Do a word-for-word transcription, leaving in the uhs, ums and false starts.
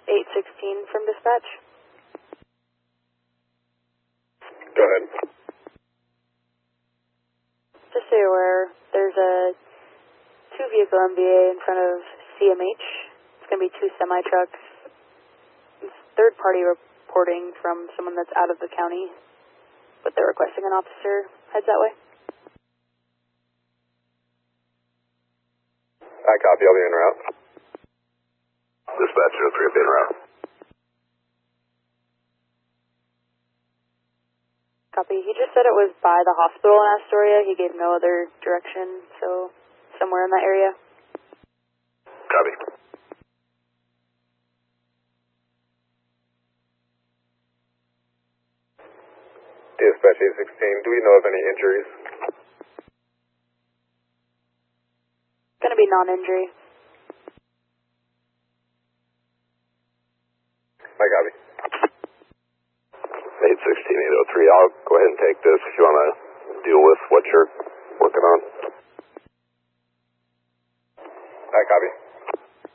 eight sixteen from dispatch. Go ahead. Just so you're aware, there's a two vehicle M V A in front of C M H. It's going to be two semi trucks. It's third party reporting from someone that's out of the county, but they're requesting an officer heads that way. I copy, I'll be en route. Dispatch zero three, I'll be en route. Copy. He just said it was by the hospital in Astoria. He gave no other direction, so somewhere in that area. Copy. Dispatch eight sixteen, do we know of any injuries? Going to be non-injury. I copy. eight sixteen, eight oh three, I'll go ahead and take this if you want to deal with what you're working on. I copy.